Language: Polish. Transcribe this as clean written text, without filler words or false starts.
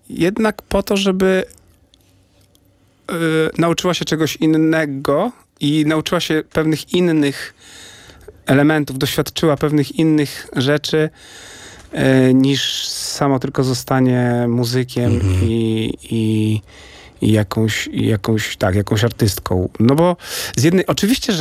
jednak po to, żeby nauczyła się czegoś innego i nauczyła się pewnych innych elementów, doświadczyła pewnych innych rzeczy, niż samo tylko zostanie muzykiem i jakąś artystką. No bo oczywiście, że